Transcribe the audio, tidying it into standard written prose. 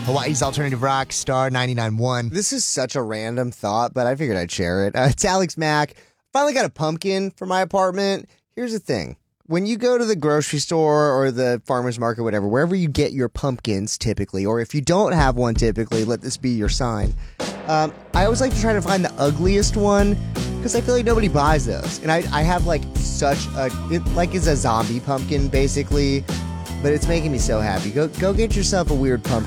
Hawaii's alternative rock, Star 99.1. This is such a random thought, but I figured I'd share it. It's Alex Mack. Finally got a pumpkin for my apartment. Here's the thing. When you go to the grocery store or the farmer's market, whatever, wherever you get your pumpkins typically, or if you don't have one typically, let this be your sign. I always like to try to find the ugliest one because I feel like nobody buys those. And I have like such a, it's a zombie pumpkin basically, but it's making me so happy. Go get yourself a weird pumpkin.